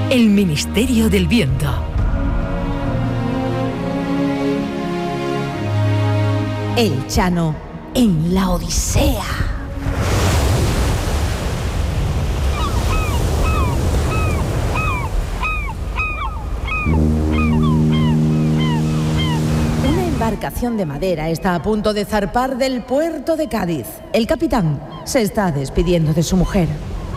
El Ministerio del Viento. El Chano en la Odisea. Una embarcación de madera está a punto de zarpar del puerto de Cádiz. El capitán se está despidiendo de su mujer.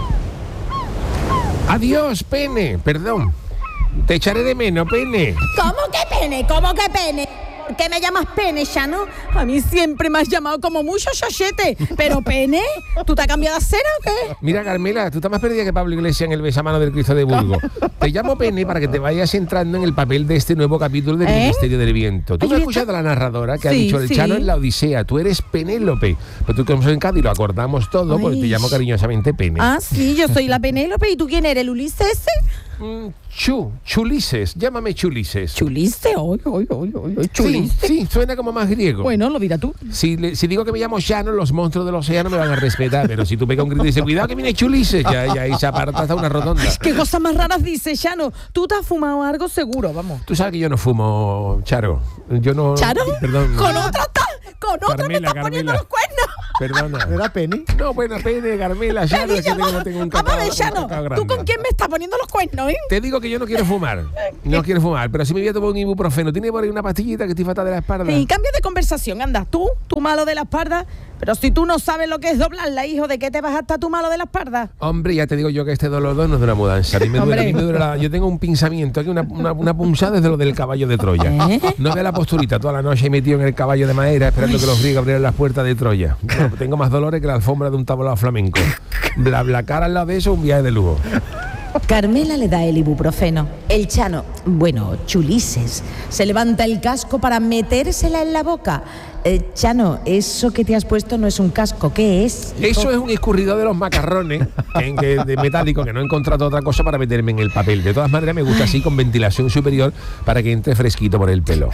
Adiós, Pene. Perdón. Te echaré de menos, Pene. ¿Cómo que pene? ¿Cómo que pene? ¿Por qué me llamas pene, Chano? A mí siempre me has llamado como mucho chochete. ¿Pero pene? ¿Tú te has cambiado de acera o qué? Mira, Carmela, tú estás más perdida que Pablo Iglesias en el besamano del Cristo de Burgos. Te llamo Pene para que te vayas entrando en el papel de este nuevo capítulo del Ministerio del Viento. Tú me has escuchado a la narradora que ha dicho el Chano en la Odisea. Tú eres Penélope. Pero tú que somos en Cádiz lo acordamos todo porque te llamo cariñosamente Pene. Ah, sí, yo soy la Penélope. ¿Y tú quién eres, el Ulises ese? Chulises, llámame Chulises. ¿Chuliste? ¿Chuliste? Sí, suena como más griego. Bueno, lo dirás tú. Si digo que me llamo Chano, los monstruos del océano me van a respetar. Pero si tú pegas un grito y dices, cuidado que viene Chulises, ya ahí se aparta hasta una rotonda. ¿Qué cosas más raras dices, Chano? ¿Tú te has fumado algo seguro? Vamos. Tú sabes que yo no fumo, Charo. Yo no... ¿Charo? Perdón. ¿Con otra me estás poniendo los cuernos? Perdona. ¿Era Penny? No, bueno, Pene, Carmela, Charo, es que tengo un cacao. Vamos a ver, Chano, ¿tú con quién me estás poniendo los cuernos, eh? Te digo que yo no quiero fumar. No quiero fumar, pero si me voy a tomar un ibuprofeno. Tiene por ahí una pastillita que estoy fatal de la espalda. Y cambio de conversación, anda. Tú malo de la espalda. Pero si tú no sabes lo que es doblarla, hijo, ¿de qué te vas a estar tú malo de la espalda? Hombre, ya te digo yo que este dolor no es de una mudanza. A mí me duele yo tengo un pinzamiento aquí, una punzada desde lo del caballo de Troya. No ve la posturita, toda la noche metido en el caballo de madera esperando que los griegos abrieran las puertas de Troya. No, tengo más dolores que la alfombra de un tablao flamenco. Bla cara al lado de eso, un viaje de lujo. Carmela le da el ibuprofeno. El Chano, Chulises, se levanta el casco para metérsela en la boca. Chano, eso que te has puesto no es un casco, ¿qué es? Eso es un escurridor de los macarrones de metálico, que no he encontrado otra cosa para meterme en el papel. De todas maneras me gusta así con ventilación superior para que entre fresquito por el pelo.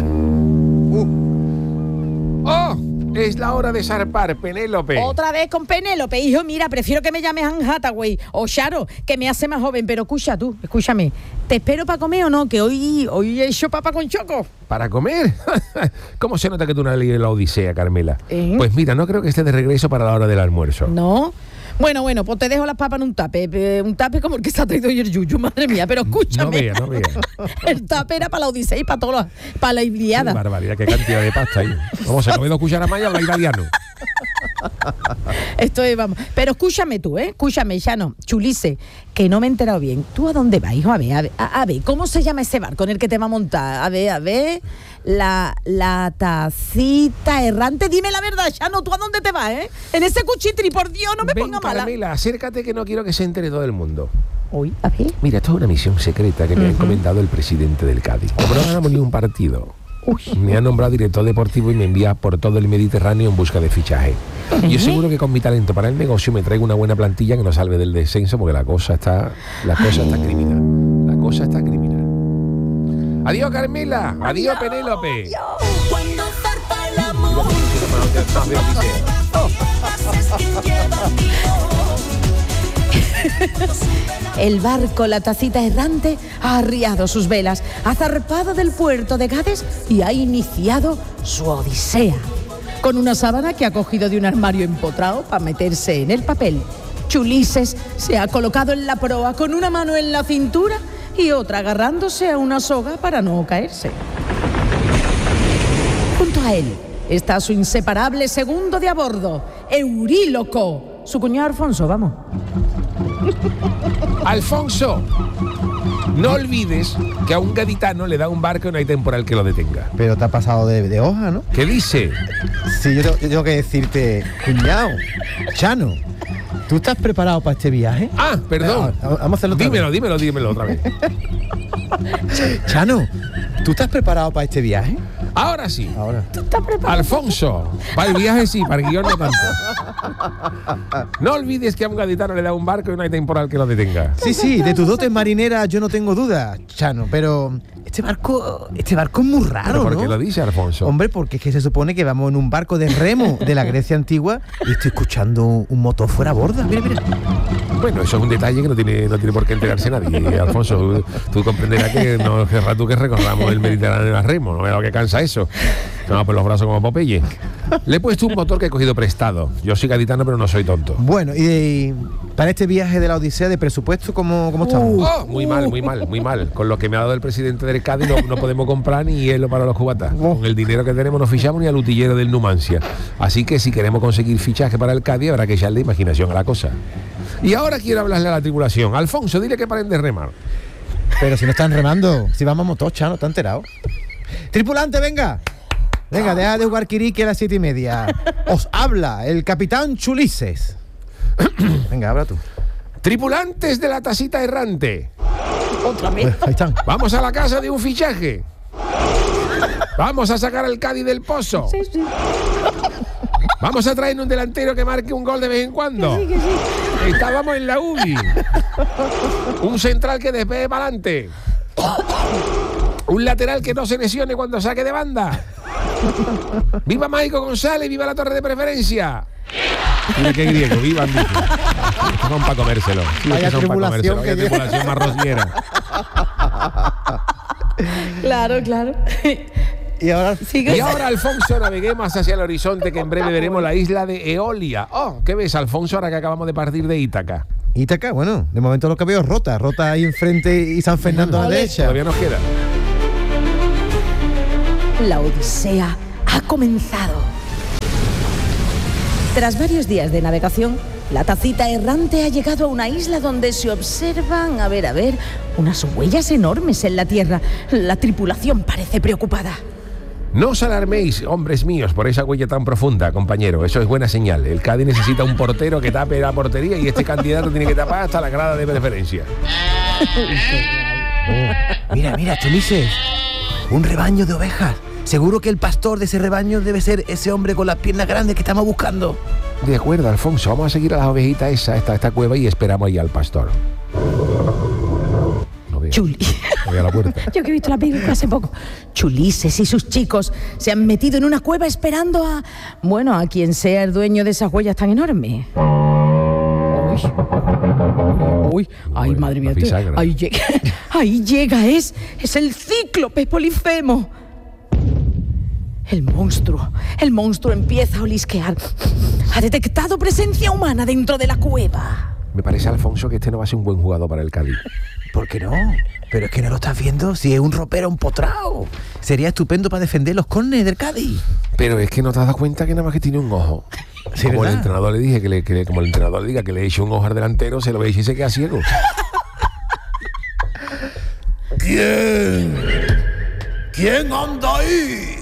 ¡Oh! Es la hora de zarpar, Penélope. Otra vez con Penélope, hijo, mira, prefiero que me llames Anne Hathaway o Charo, que me hace más joven, pero escúchame, ¿te espero para comer o no? Que hoy he hecho papa con choco. ¿Para comer? ¿Cómo se nota que tú no has leído la Odisea, Carmela? Pues mira, no creo que esté de regreso para la hora del almuerzo. ¿No? Bueno, pues te dejo las papas en un tape como el que se ha traído hoy el Yuyu, madre mía, pero escúchame. No vea. El tape era para la Odisea y para la Iliada. Qué barbaridad, qué cantidad de pasta ahí. Vamos a comer 2 cucharas más y habla italiano. Vamos. Pero escúchame tú, escúchame, Chano, Chulise, que no me he enterado bien. ¿Tú a dónde vas, hijo? A ver, ¿cómo se llama ese barco en el que te va a montar? A ver, la tacita errante. Dime la verdad, Chano, ¿tú a dónde te vas, En ese cuchitri, por Dios, no me ponga mala. Carmela, acércate que no quiero que se entere todo el mundo. Uy, a ver. Mira, esto es una misión secreta que me ha encomendado el presidente del Cádiz. Como no ganamos ni un partido, me ha nombrado director deportivo y me envía por todo el Mediterráneo en busca de fichaje. Yo seguro que con mi talento para el negocio me traigo una buena plantilla que nos salve del descenso, porque la cosa está criminal. La cosa está criminal. Adiós, Carmela. Adiós, Penélope. Cuando zarpa el amor, El barco, la tacita errante, ha arriado sus velas, ha zarpado del puerto de Cádiz y ha iniciado su odisea. Con una sábana que ha cogido de un armario empotrado para meterse en el papel. Chulises se ha colocado en la proa con una mano en la cintura y otra agarrándose a una soga para no caerse. Junto a él está su inseparable segundo de a bordo, Euríloco, su cuñado Alfonso, vamos. Alfonso, no olvides que a un gaditano le da un barco y no hay temporal que lo detenga. Pero te ha pasado de hoja, ¿no? ¿Qué dice? Sí, yo tengo que decirte, cuñado, Chano, ¿tú estás preparado para este viaje? Ah, perdón. Vamos a hacerlo otra vez. Dímelo otra vez. Chano, ¿tú estás preparado para este viaje? Ahora sí. Ahora. Alfonso, para el viaje sí, para el guión no tanto. No olvides que a un gaditano le da un barco y no hay temporal que lo detenga. Sí, de tus dotes marineras yo no tengo duda, Chano, pero este barco es muy raro, ¿Pero por qué ¿no? lo dice Alfonso? Hombre, porque es que se supone que vamos en un barco de remo de la Grecia antigua y estoy escuchando un motor fuera borda. Mira. Bueno, eso es un detalle que no tiene por qué enterarse nadie, Alfonso. Tú comprenderás que no querrá tú que recorramos el Mediterráneo a remo, no veas lo que cansa eso. No, pues los brazos como Popeye. Le he puesto un motor que he cogido prestado. Yo soy gaditano, pero no soy tonto. Bueno, y para este viaje de la Odisea de presupuesto, ¿cómo estamos? Oh, muy mal. Con lo que me ha dado el presidente del Cádiz no podemos comprar ni hielo para los cubatas. Con el dinero que tenemos no fichamos ni al utillero del Numancia. Así que si queremos conseguir fichaje para el Cádiz habrá que echarle imaginación a la cosa. Y ahora quiero hablarle a la tripulación. Alfonso, dile que paren de remar. Pero si no están remando, si vamos a motor, Chano, ¿está enterado? Tripulante, venga, deja de jugar Kiriki a las 7:30. Os habla el capitán Chulises. Venga, habla tú. Tripulantes de la tacita errante. Otra vez. Ahí están. Vamos a la casa de un fichaje. Vamos a sacar al Cádiz del pozo. Sí. Vamos a traer un delantero que marque un gol de vez en cuando. Que sí. Estábamos en la UBI. Un central que despegue para adelante. Un lateral que no se lesione cuando saque de banda. ¡Viva Maico González! ¡Viva la torre de preferencia! Mira qué griego, vivan, dice. Son para comérselo. Vaya Son pa' tribulación comérselo. Vaya que tribulación más rociera. Claro. Y ahora Sigue. Y ahora, Alfonso, naveguemos hacia el horizonte, que en breve veremos la isla de Eolia. Oh, ¿qué ves, Alfonso, ahora que acabamos de partir de Ítaca? Ítaca, bueno, de momento lo que veo es Rota ahí enfrente y San Fernando a la derecha. Todavía nos queda. La Odisea ha comenzado. Tras varios días de navegación, la tacita errante ha llegado a una isla donde se observan, a ver, unas huellas enormes en la tierra. La tripulación parece preocupada. No os alarméis, hombres míos, por esa huella tan profunda, compañero. Eso es buena señal. El Cádiz necesita un portero que tape la portería y este candidato tiene que tapar hasta la grada de preferencia. Mira, Chulises, un rebaño de ovejas. Seguro que el pastor de ese rebaño debe ser ese hombre con las piernas grandes que estamos buscando. De acuerdo, Alfonso. Vamos a seguir a las ovejitas esta cueva y esperamos ahí al pastor. No veo. Chuli. No veo la puerta. Yo que he visto la película hace poco. Chulises y sus chicos se han metido en una cueva esperando a quien sea el dueño de esas huellas tan enormes. Uy, ay, Bueno, madre mía. la bisagra. Ahí llega, es el cíclope Polifemo. El monstruo empieza a olisquear. Ha detectado presencia humana dentro de la cueva. Me parece, Alfonso, que este no va a ser un buen jugador para el Cádiz. ¿Por qué no? Pero es que no lo estás viendo. Si es un ropero empotrado. Sería estupendo para defender los córneres del Cádiz. Pero es que no te has dado cuenta que nada más que tiene un ojo. Sí, Como el ¿verdad? entrenador le dije como el entrenador le diga que le eche un ojo al delantero, se lo ve y se queda ciego. ¿Quién anda ahí?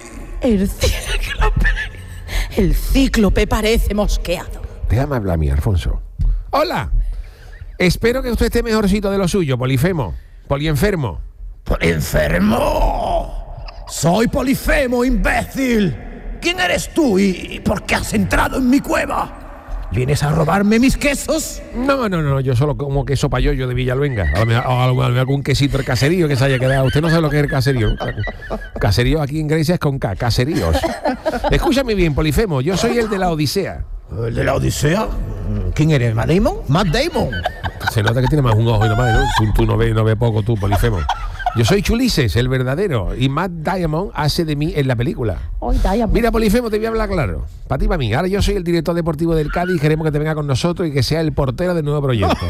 El cíclope parece mosqueado. Déjame hablar a mí, Alfonso. ¡Hola! Espero que usted esté mejorcito de lo suyo, Polifemo. Polienfermo. ¡Enfermo! ¡Soy Polifemo, imbécil! ¿Quién eres tú y por qué has entrado en mi cueva? ¿Vienes a robarme mis quesos? No, yo solo como queso payoyo de Villaluenga. A lo mejor algún quesito del caserío que se haya quedado. Usted no sabe lo que es el caserío. Caserío aquí en Grecia es con K, caseríos. Escúchame bien, Polifemo, yo soy el de la Odisea. ¿El de la Odisea? ¿Quién eres, Matt Damon? Matt Damon. Se nota que tiene más un ojo y nomás, ¿no? Tú no ves poco, tú, Polifemo. Yo soy Chulises, el verdadero, y Matt Damon hace de mí en la película. Mira, Polifemo, te voy a hablar claro. Para ti, para mí. Ahora yo soy el director deportivo del Cádiz y queremos que te venga con nosotros y que sea el portero del nuevo proyecto.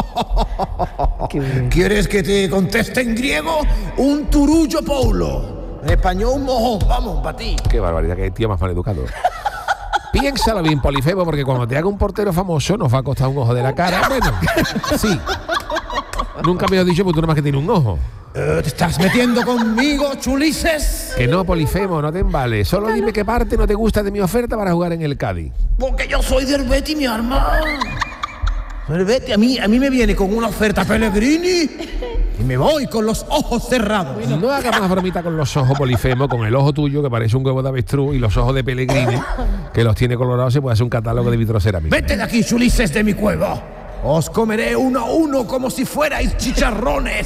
¿Quieres que te conteste en griego? Un turullo paulo. En español, un mojón. Vamos, para ti. Qué barbaridad, que tío más mal educado. Piénsalo bien, Polifemo, porque cuando te haga un portero famoso nos va a costar un ojo de la cara. Bueno, sí. Nunca me has dicho porque tú nomás que tienes un ojo. ¿Te estás metiendo conmigo, Chulises? Que no, Polifemo, no te embales. Solo dime qué parte no te gusta de mi oferta para jugar en el Cádiz. Porque yo soy del Betis, mi hermano. El Betis, a mí me viene con una oferta Pellegrini. y me voy con los ojos cerrados. No hagas más bromita con los ojos, Polifemo, con el ojo tuyo que parece un huevo de avestruz y los ojos de Pellegrini que los tiene colorados. Se puede hacer un catálogo de vitrocerámica. Vete de aquí, Ulises, de mi cueva. Os comeré uno a uno como si fuerais chicharrones.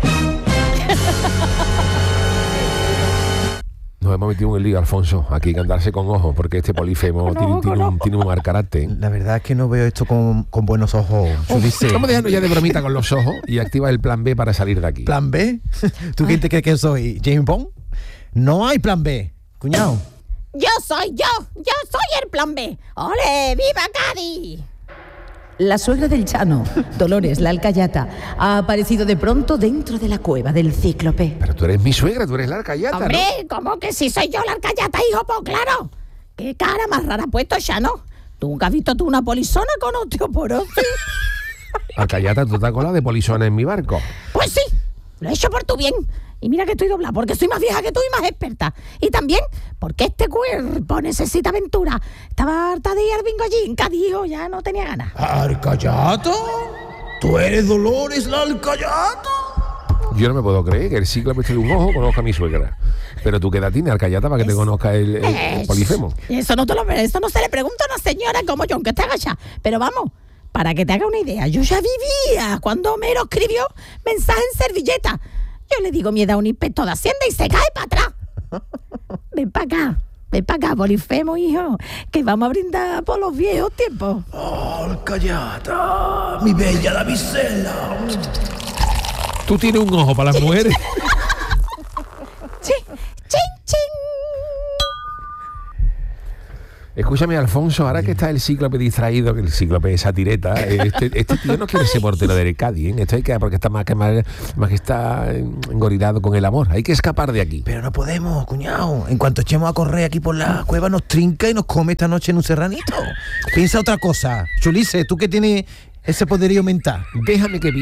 Nos hemos metido en el lío, Alfonso. Aquí hay que andarse con ojos, porque este Polifemo tiene un mal carácter. La verdad es que no veo esto con buenos ojos, Ulises. Estamos dejando ya de bromita con los ojos y activa el plan B para salir de aquí. ¿Plan B? ¿Tú quién te crees que soy? ¿James Bond? No hay plan B, cuñado. Yo soy el plan B. ¡Ole, viva Cádiz! La suegra del Chano, Dolores la Alcayata, ha aparecido de pronto dentro de la cueva del Cíclope. Pero tú eres mi suegra, tú eres la Alcayata, ¿no? Hombre, ¿cómo que si soy yo la Alcayata, hijo? Pues claro. ¿Qué cara más rara ha puesto Chano? ¿Tú nunca has visto tú una polizona con osteoporosis? Alcayata, tú te has colado de polizona en mi barco. Pues sí, lo he hecho por tu bien. Y mira que estoy doblada, porque soy más vieja que tú y más experta. Y también porque este cuerpo necesita aventura. Estaba harta de ir al bingo allí en Cádiz, hijo, ya no tenía ganas. ¿Alcayata? ¿Tú eres Dolores la Alcayata? Yo no me puedo creer que el Cíclope de un ojo conozca a mi suegra. Pero tú qué edad tienes, Alcayata, para que te conozca el Polifemo. Eso no se le pregunta a una señora como yo, aunque esté agachada. Pero vamos, para que te haga una idea, yo ya vivía cuando Homero escribió mensaje en servilleta. Yo le digo mi edad a un inspector de Hacienda y se cae para atrás. Ven para acá, Polifemo, hijo, que vamos a brindar por los viejos tiempos. Alcayata, mi bella damisela. Tú tienes un ojo para las mujeres. Chin, chin. Escúchame, Alfonso, ahora que está el Cíclope distraído, que el Cíclope es satireta, este tío no quiere ser portero del Cádiz, ¿eh? Esto hay que, porque está más que está engorilado con el amor. Hay que escapar de aquí. Pero no podemos, cuñado. En cuanto echemos a correr aquí por la cueva, nos trinca y nos come esta noche en un serranito. Piensa otra cosa. Ulises, tú que tienes ese poderío mental. Déjame que